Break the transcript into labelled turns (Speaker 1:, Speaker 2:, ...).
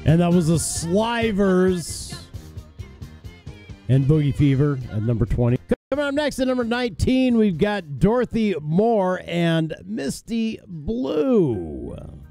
Speaker 1: And that was the Slivers and Boogie Fever at number 20. Coming up next at number 19, we've got Dorothy Moore and Misty Blue.